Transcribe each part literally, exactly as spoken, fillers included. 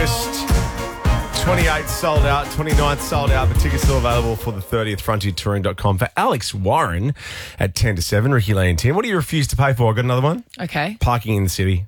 August. twenty-eighth sold out, twenty-ninth sold out, but tickets still available for the thirtieth, frontier touring dot com. For Alex Warren at ten to seven, Ricky Lee and Tim. What do you refuse to pay for? Got another one? Okay. Parking in the city.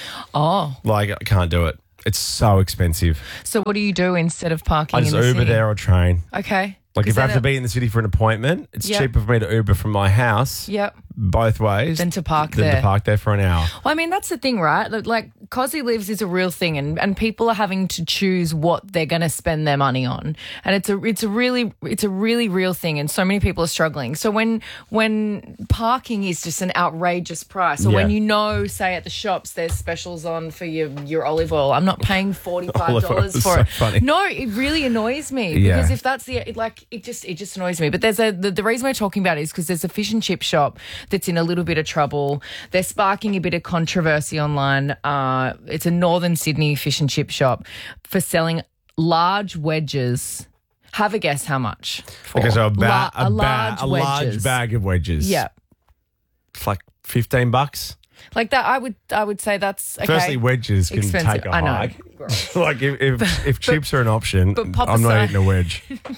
Oh. Like, I can't do it. It's so expensive. So what do you do instead of parking I just in the Uber city? there or train. Okay. Like, Is if I have that to a- be in the city for an appointment, it's Yep. cheaper for me to Uber from my house. Yep. Both ways. Than to park than there. to park there for an hour. Well, I mean, that's the thing, right? Like, like Cosy Lives is a real thing, and, and people are having to choose what they're going to spend their money on, and it's a it's a really it's a really real thing, and so many people are struggling. So when when parking is just an outrageous price, or when Yeah. you know, say at the shops, there's specials on for your your olive oil, I'm not paying forty five Olive oil dollars is for so it. funny. No, it really annoys me Yeah. because if that's the it, like it just it just annoys me. But there's a the, the reason we're talking about it is because there's a fish and chip shop that's in a little bit of trouble. They're sparking a bit of controversy online. Uh, it's a Northern Sydney fish and chip shop for selling large wedges. Have a guess how much? For? Okay, so a, ba- La- a, a ba- large a large wedges. bag of wedges. Yeah, It's like fifteen bucks. like that. I would I would say that's okay. Firstly, wedges can Expensive. take a I know. hike. Like, if, if, if chips are an option, but pop I'm not aside- eating a wedge.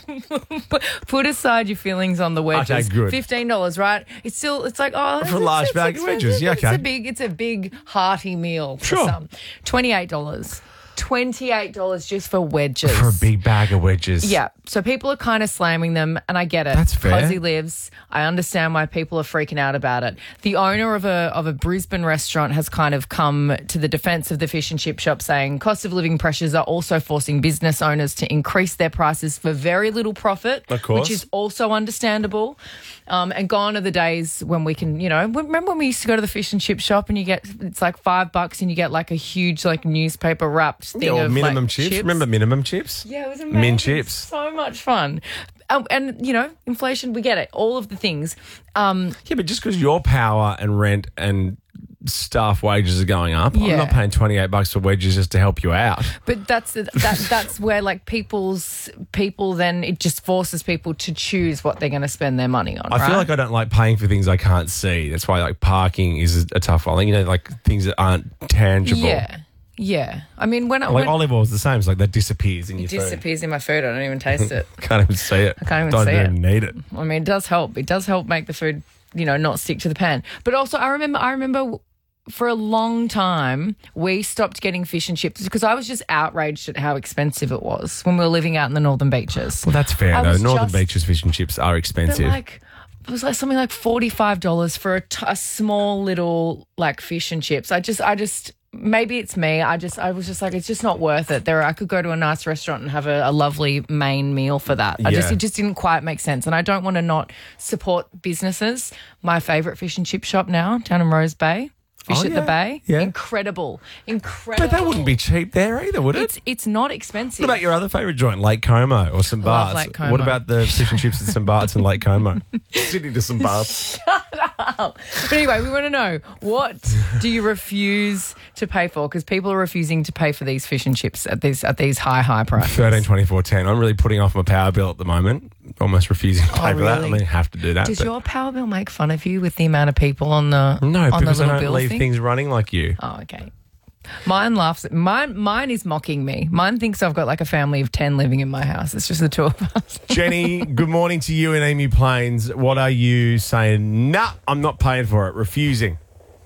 Put, put aside your feelings on the wedges. Okay, good. Fifteen dollars, right? It's still it's like oh, For a it's- large it's bag of expensive. wedges. Yeah, It's okay. a big it's a big hearty meal for Sure. some. Twenty eight dollars. Twenty eight dollars just for wedges. For a big bag of wedges. Yeah, so people are kind of slamming them, and I get it. That's fair. Cosy Lives. I understand why people are freaking out about it. The owner of a of a Brisbane restaurant has kind of come to the defence of the fish and chip shop, saying cost of living pressures are also forcing business owners to increase their prices for very little profit, Of course. which is also understandable. Um, and gone are the days when we can, you know, remember when we used to go to the fish and chip shop and you get it's like five bucks and you get like a huge like newspaper wrapped thing Yeah, or of minimum like, chips. Remember minimum chips? Yeah, it was amazing. Min chips. So much fun. Um, and, you know, inflation, we get it. All of the things. Um, Yeah, but just because your power and rent and staff wages are going up, Yeah. I'm not paying twenty-eight bucks for wedges just to help you out. but that's the, that, that's where, like, people's people then it just forces people to choose what they're going to spend their money on. I right? feel like I don't like paying for things I can't see. That's why, like, parking is a tough one. Like, you know, like things that aren't tangible. Yeah. Yeah. I mean, when I Like when olive oil is the same. It's like that disappears in your it food. disappears in my food, I don't even taste it. Can't even see it. I can't even don't see even it. need it. I mean, it does help. It does help make the food, you know, not stick to the pan. But also, I remember, I remember for a long time, we stopped getting fish and chips because I was just outraged at how expensive it was when we were living out in the Northern Beaches. Well, that's fair, I though. was Northern just- Beaches fish and chips are But expensive. like, it was like something like forty-five dollars for a, t- a small little like fish and chips. I just, I just, maybe it's me. I just, I was just like, it's just not worth it. There, I could go to a nice restaurant and have a, a lovely main meal for that. I just, Yeah. it just didn't quite make sense. And I don't want to not support businesses. My favourite fish and chip shop now down in Rose Bay. Fish Oh, at yeah. the Bay. Yeah. Incredible. Incredible. But that wouldn't be cheap there either, would it? It's, it's not expensive. What about your other favourite joint, Lake Como or Saint Love Barts? Lake Como. What about the fish and chips at Saint Barts and Lake Como? Sydney to Saint Barts. But anyway, we want to know, what do you refuse to pay for? Because people are refusing to pay for these fish and chips at these at these high, high prices. thirteen twenty-four ten. I'm really putting off my power bill at the moment. Almost refusing to pay Oh, for that. I really? mean, have to do that. Does but- your power bill make fun of you with the amount of people on the no, on the because I little don't bill leave thing? things running like you. Oh, okay. Mine laughs at mine. Mine is mocking me. Mine thinks I've got like a family of ten living in my house. It's just the two of us. Jenny, good morning to you and Amy Plains. What are you saying? Nah, I'm not paying for it. Refusing.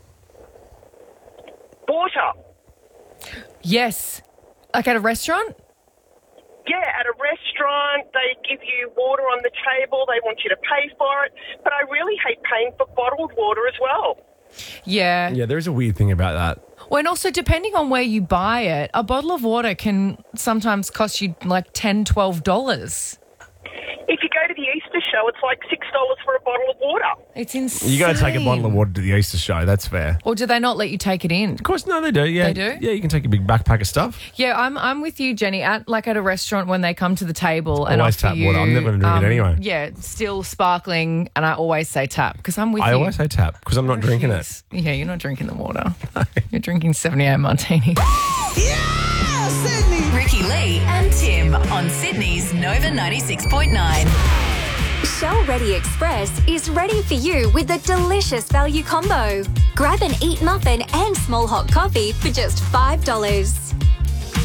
Water. Yes, like at a restaurant. Yeah, at a restaurant, they give you water on the table. They want you to pay for it. But I really hate paying for bottled water as well. Yeah. Yeah, there is a weird thing about that. Well, and also depending on where you buy it, a bottle of water can sometimes cost you like ten dollars, twelve dollars. If you go to the Easter show, it's like six dollars for a bottle of water. It's insane. You got to take a bottle of water to the Easter show. That's fair. Or do they not let you take it in? Of course, no, they do. Yeah, They do? Yeah, you can take a big backpack of stuff. Yeah, I'm I'm with you, Jenny. At like at a restaurant when they come to the table and Always offer tap you, water. I'm never gonna drink it um, anyway. Yeah, still sparkling, and I always say tap because I'm with I you. always say tap because I'm not drinking it. Yeah, you're not drinking the water. You're drinking seventy-eight martini. Yeah, Sydney. Ricky Lee and Tim on Sydney's Nova ninety-six point nine. Shell Ready Express is ready for you with a delicious value combo. Grab an Eat muffin and small hot coffee for just five dollars.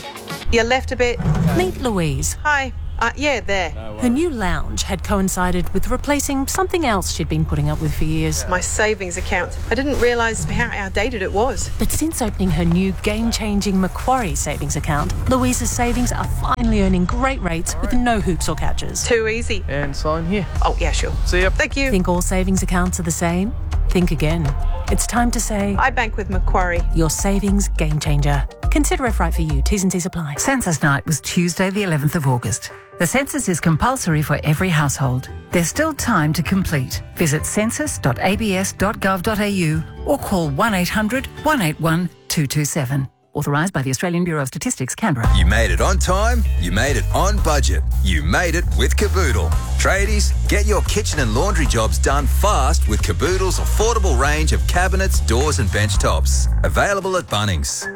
You left a bit. Meet Louise. Hi. Uh, yeah, there. Her new lounge had coincided with replacing something else she'd been putting up with for years. My savings account. I didn't realise how outdated it was. But since opening her new game-changing Macquarie savings account, Louise's savings are finally earning great rates with no hoops or catches. Too easy. And sign here. Oh, yeah, sure. See ya. Thank you. Think all savings accounts are the same? Think again. It's time to say... I bank with Macquarie. Your savings game changer. Consider if right for you. T's and C's apply. Census night was Tuesday the eleventh of August. The census is compulsory for every household. There's still time to complete. Visit census dot a b s dot gov dot a u or call one eight hundred one eight one two two seven. Authorised by the Australian Bureau of Statistics, Canberra. You made it on time, you made it on budget, you made it with Caboodle. Tradies, get your kitchen and laundry jobs done fast with Caboodle's affordable range of cabinets, doors and bench tops. Available at Bunnings.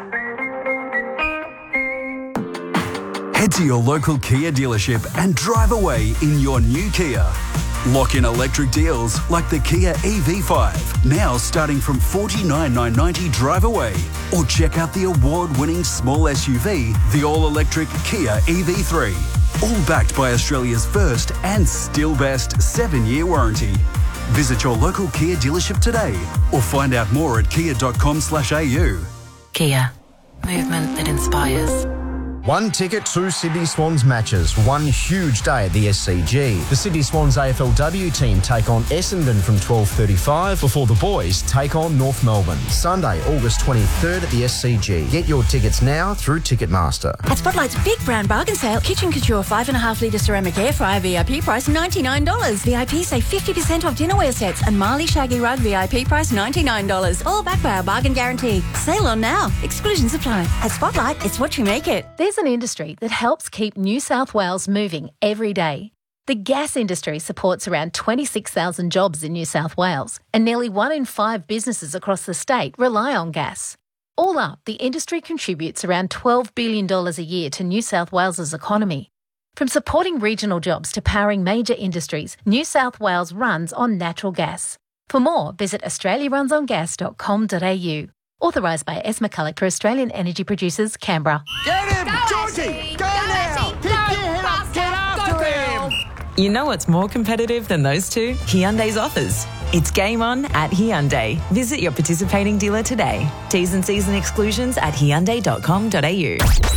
Head to your local Kia dealership and drive away in your new Kia. Lock in electric deals like the Kia E V five, now starting from forty-nine thousand nine hundred ninety drive away. Or check out the award-winning small S U V, the all-electric Kia E V three. All backed by Australia's first and still best seven-year warranty. Visit your local Kia dealership today or find out more at kia dot com slash a u. Kia. Movement that inspires. One ticket, two Sydney Swans matches, one huge day at the S C G. The Sydney Swans A F L W team take on Essendon from twelve thirty-five before the boys take on North Melbourne. Sunday, August twenty-third at the S C G. Get your tickets now through Ticketmaster. At Spotlight's Big Brown Bargain Sale, Kitchen Couture five and a half litre ceramic air fryer V I P price ninety-nine dollars. V I P save fifty percent off dinnerware sets and Marley Shaggy Rug V I P price ninety-nine dollars. All backed by our bargain guarantee. Sale on now. Exclusions apply. At Spotlight, it's what you make it. There's an industry that helps keep New South Wales moving every day. The gas industry supports around twenty-six thousand jobs in New South Wales, and nearly one in five businesses across the state rely on gas. All up, the industry contributes around twelve billion dollars a year to New South Wales's economy. From supporting regional jobs to powering major industries, New South Wales runs on natural gas. For more, visit australia runs on gas dot com dot a u. Authorised by S. McCulloch for Australian Energy Producers, Canberra. Get him! Georgie! Go, go now! Pick your head up! Get after him! You know what's more competitive than those two? Hyundai's offers. It's game on at Hyundai. Visit your participating dealer today. T's and C's and exclusions at hyundai dot com dot a u.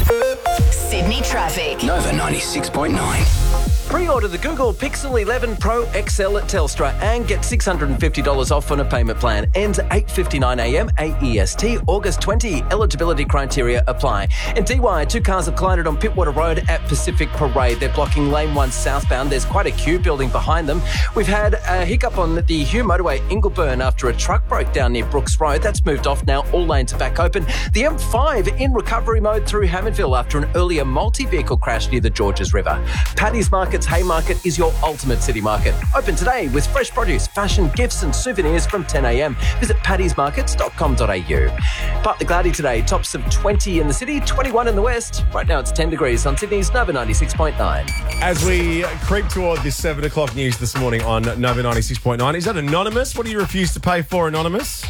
Sydney traffic. Nova ninety-six point nine. Pre-order the Google Pixel eleven Pro X L at Telstra and get six hundred fifty dollars off on a payment plan. Ends eight fifty-nine a m A E S T, August twentieth. Eligibility criteria apply. And D Y, two cars have collided on Pittwater Road at Pacific Parade. They're blocking lane one southbound. There's quite a queue building behind them. We've had a hiccup on the Hugh Motorway Ingleburn after a truck broke down near Brooks Road. That's moved off now. All lanes are back open. The M five in recovery mode through Hammondville after an earlier multi-vehicle crash near the Georges River. Paddy's Market's Haymarket is your ultimate city market. Open today with fresh produce, fashion, gifts and souvenirs from ten a m. Visit paddys markets dot com dot a u. Partly cloudy today, tops of twenty in the city, twenty-one in the west. Right now it's ten degrees on Sydney's Nova ninety-six point nine. As we creep toward this seven o'clock news this morning on Nova ninety-six point nine, is that anonymous? What do you refuse to pay for, anonymous?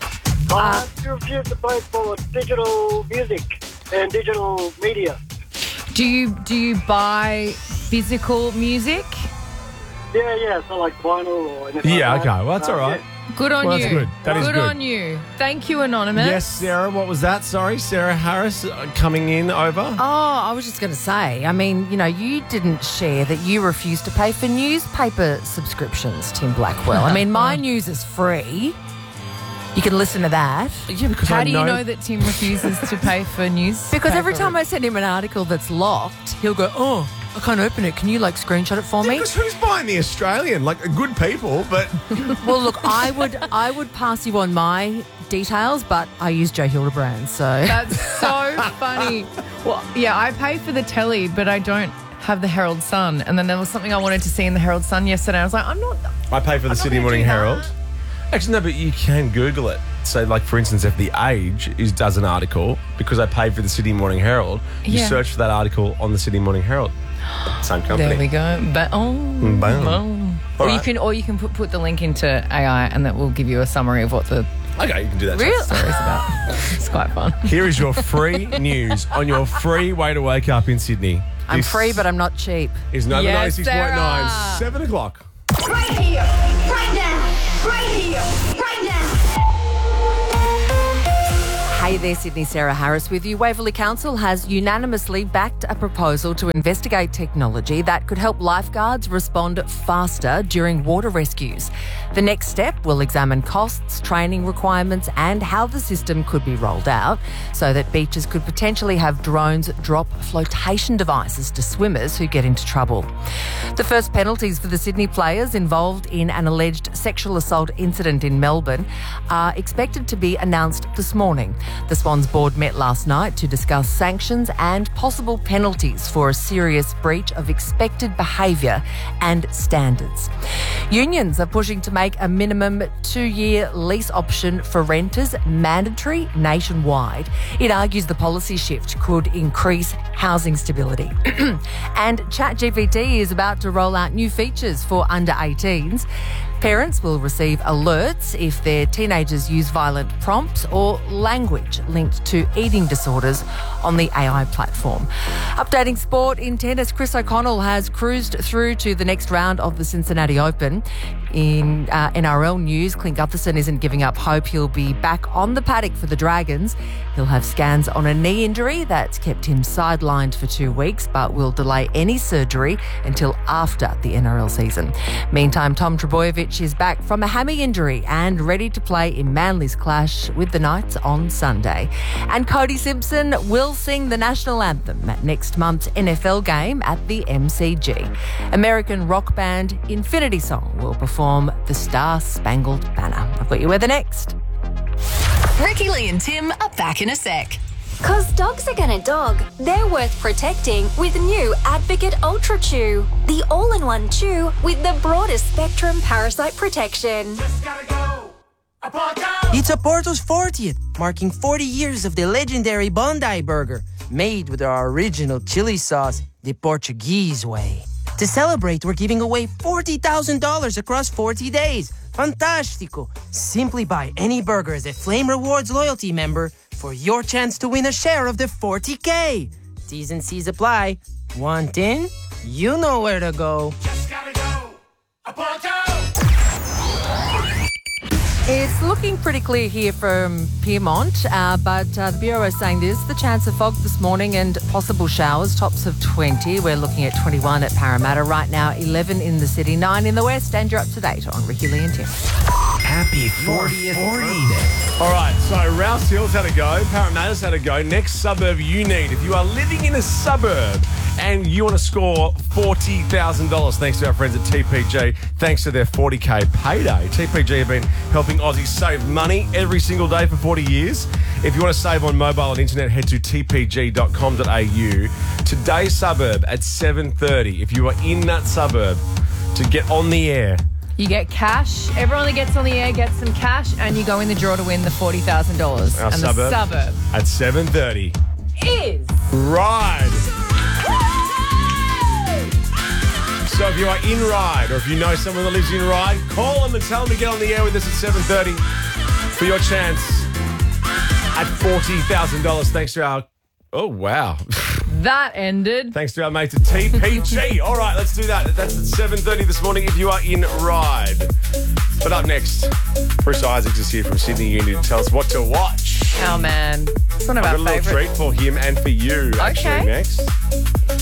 Uh, I refuse to pay for digital music and digital media. Do you do you buy physical music? Yeah, yeah, so like vinyl or anything. Yeah, like okay, that. well, that's Uh, all right. yeah. Good on Well, you. that's good. That is good good. on you. Thank you, Anonymous. Yes, Sarah, what was that? Sorry, Sarah Harris uh, coming in over. Oh, I was just going to say, I mean, you know, you didn't share that you refused to pay for newspaper subscriptions, Tim Blackwell. I mean, my news is free. You can listen to that. Yeah, because How I do you know- know that Tim refuses to pay for news? Because every time I send him an article that's locked, he'll go, oh, I can't open it. Can you, like, screenshot it for me? Because who's buying the Australian? Like, good people, but... Well, look, I would I would pass you on my details, but I use Joe Hildebrand, so... That's so funny. Well, yeah, I pay for the telly, but I don't have the Herald Sun. And then there was something I wanted to see in the Herald Sun yesterday. I was like, I'm not... I pay for the Sydney Morning Herald. Actually, no, but you can Google it. So, like, for instance, if The Age is does an article, because I pay for the Sydney Morning Herald, you Yeah. search for that article on the Sydney Morning Herald. Same company. There we go. Ba- oh, Boom. boom. Or All you right. can, or you can put, put the link into A I, and that will give you a summary of what the Okay, you can do that. Real stories about. It's quite fun. Here is your free news on your free way to wake up in Sydney. I'm This free, but I'm not cheap. is Nova Yes, ninety-six point nine, Sarah. seven o'clock. Right here, right now, right here, right now. Hey there, Sydney. Sarah Harris with you. Waverley Council has unanimously backed a proposal to investigate technology that could help lifeguards respond faster during water rescues. The next step will examine costs, training requirements and how the system could be rolled out so that beaches could potentially have drones drop flotation devices to swimmers who get into trouble. The first penalties for the Sydney players involved in an alleged sexual assault incident in Melbourne are expected to be announced this morning. The Swans board met last night to discuss sanctions and possible penalties for a serious breach of expected behaviour and standards. Unions are pushing to make a minimum two-year lease option for renters mandatory nationwide. It argues the policy shift could increase housing stability. And ChatGPT is about to roll out new features for under eighteens. Parents will receive alerts if their teenagers use violent prompts or language linked to eating disorders on the A I platform. Updating sport in tennis, Chris O'Connell has cruised through to the next round of the Cincinnati Open. In uh, N R L news, Clint Gutherson isn't giving up hope he'll be back on the paddock for the Dragons. He'll have scans on a knee injury that's kept him sidelined for two weeks, but will delay any surgery until after the N R L season. Meantime, Tom Trebojevic is back from a hammy injury and ready to play in Manly's clash with the Knights on Sunday. And Cody Simpson will sing the national anthem at next month's N F L game at the M C G. American rock band Infinity Song will perform the Star Spangled Banner. I've got you weather next. Ricky Lee and Tim are back in a sec. Cause dogs are gonna dog. They're worth protecting with new Advocate Ultra Chew. The all-in-one chew with the broadest spectrum parasite protection. It's Oporto's fortieth, marking forty years of the legendary Bondi Burger, made with our original chili sauce, the Portuguese way. To celebrate, we're giving away forty thousand dollars across forty days. Fantastico! Simply buy any burger as a Flame Rewards loyalty member for your chance to win a share of the forty K. T's and C's apply. Want in? You know where to go. Just gotta go. Oporto! It's looking pretty clear here from Pyrmont, uh, but uh, the Bureau is saying there's the chance of fog this morning and possible showers, tops of twenty. We're looking at twenty-one at Parramatta. Right now, eleven in the city, nine in the west, and you're up to date on Ricky Lee and Tim. Happy fortieth birthday. All right, so Rouse Hills had a go, Parramatta's had a go. Next suburb you need, if you are living in a suburb and you want to score forty thousand dollars thanks to our friends at T P G, thanks to their forty K payday. T P G have been helping Aussies save money every single day for forty years. If you want to save on mobile and internet, head to t p g dot com dot a u. Today's suburb at seven thirty, if you are in that suburb, to get on the air. You get cash. Everyone that gets on the air gets some cash, and you go in the draw to win the forty thousand dollars. Our and suburb, the suburb at seven thirty is Ryde. So if you are in Ryde, or if you know someone that lives in Ryde, call them and tell them to get on the air with us at seven thirty for your chance at forty thousand dollars thanks to our... Oh, wow. That ended. Thanks to our mates at T P G. All right, let's do that. That's at seven thirty this morning if you are in Ryde. But up next, Bruce Isaacs is here from Sydney Uni to tell us what to watch. Oh, man. It's one of I've our got a little favourite. treat for him and for you, actually, Okay. next.